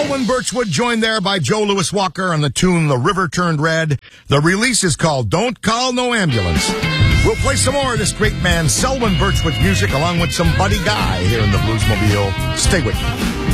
Selwyn Birchwood, joined there by Joe Louis Walker on the tune The River Turned Red. The release is called Don't Call No Ambulance. We'll play some more of this great man Selwyn Birchwood music along with some Buddy Guy here in the Bluesmobile. Stay with me.